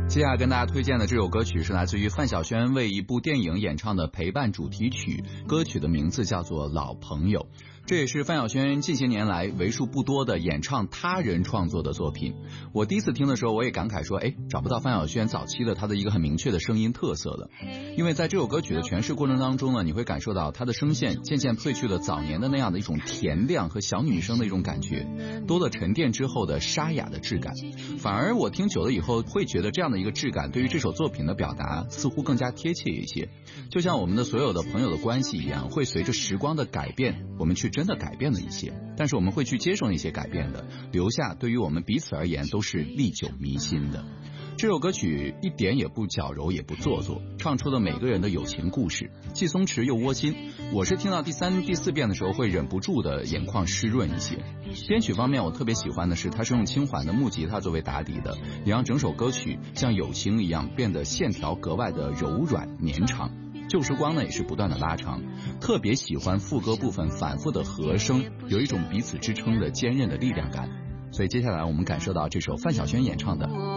接下来跟大家推荐的这首歌曲是来自于范晓萱为一部电影演唱的陪伴主题曲，歌曲的名字叫做《老朋友》。这也是范晓萱近些年来为数不多的演唱他人创作的作品。我第一次听的时候，我也感慨说，找不到范晓萱早期的她的一个很明确的声音特色了。因为在这首歌曲的诠释过程当中呢，你会感受到她的声线渐渐褪去了早年的那样的一种甜亮和小女生的一种感觉，多了沉淀之后的沙哑的质感。反而我听久了以后，会觉得这样的一个质感对于这首作品的表达似乎更加贴切一些。就像我们的所有的朋友的关系一样，会随着时光的改变，我们去真的改变了一些，但是我们会去接受那些改变的，留下对于我们彼此而言都是历久弥新的。这首歌曲一点也不矫揉也不做作，唱出了每个人的友情故事，既松弛又窝心。我是听到第3、第4遍的时候会忍不住的眼眶湿润一些。编曲方面我特别喜欢的是它是用轻缓的木吉他作为打底的，也让整首歌曲像友情一样变得线条格外的柔软绵长。旧时光呢也是不断的拉长，特别喜欢副歌部分反复的和声，有一种彼此支撑的坚韧的力量感。所以接下来我们感受到这首范晓萱演唱的